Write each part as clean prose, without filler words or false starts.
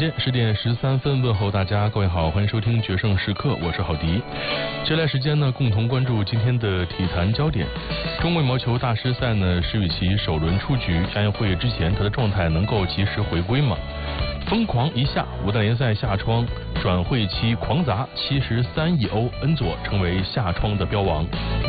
间10点13分，问候大家，各位好，欢迎收听决胜时刻，我是郝迪。接下来时间呢，共同关注今天的体坛焦点。中国羽毛球大师赛呢，石宇奇首轮出局，亚运会之前他的状态能够及时回归吗？疯狂一下，五大联赛下窗，转会期狂砸73亿欧，恩佐成为下窗的标王。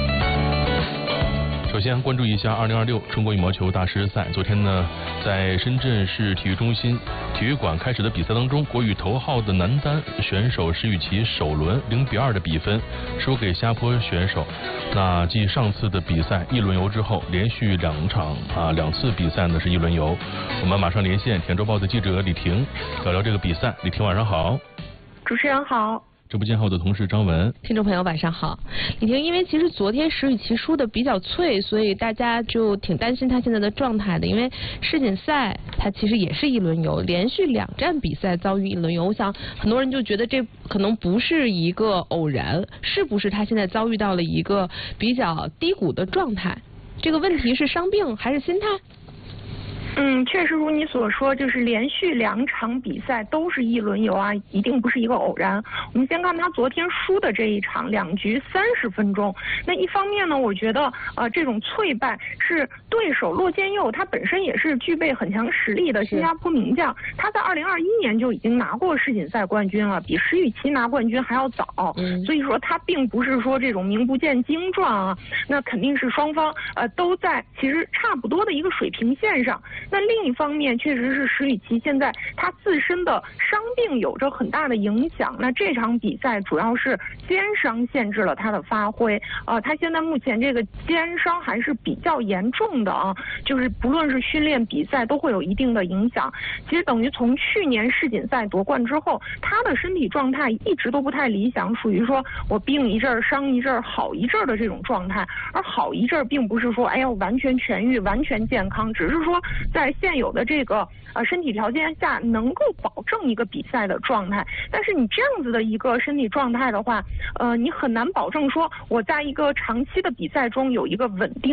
首先关注一下2026中国羽毛球大师赛。昨天呢，在深圳市体育中心体育馆开始的比赛当中，国羽头号的男单选手石宇奇首轮0-2的比分输给下坡选手。那继上次的比赛一轮游之后，连续两次比赛呢是一轮游。我们马上连线甜周报的记者李婷，聊聊这个比赛。李婷晚上好。 主持人好。 直播间后的同事张文， 听众朋友晚上好。李婷，因为其实昨天石宇奇输的比较脆，所以大家就挺担心他现在的状态的。因为世锦赛他其实也是一轮游，连续2站比赛遭遇一轮游，我想很多人就觉得这可能不是一个偶然，是不是他现在遭遇到了一个比较低谷的状态？这个问题是伤病还是心态？ 确实如你所说，就是连续2场比赛都是一轮游啊，一定不是一个偶然。我们先看他昨天输的这一场，2局30分钟。那一方面呢，我觉得这种脆败是对手骆建佑，他本身也是具备很强实力的新加坡名将，他在2021年就已经拿过世锦赛冠军了，比石宇奇拿冠军还要早。所以说他并不是说这种名不见经传啊，那肯定是双方都在其实差不多的一个水平线上。那另一方面，确实是石宇奇现在他自身的伤病有着很大的影响。那这场比赛主要是肩伤限制了他的发挥。他现在目前这个肩伤还是比较严重的啊，就是不论是训练比赛都会有一定的影响。其实等于从去年世锦赛夺冠之后，他的身体状态一直都不太理想，属于说我病一阵儿伤一阵儿好一阵儿的这种状态。而好一阵儿并不是说完全痊愈完全健康，只是说在现有的这个身体条件下能够保证一个比赛的状态。但是你这样子的一个身体状态的话，你很难保证说我在一个长期的比赛中有一个稳定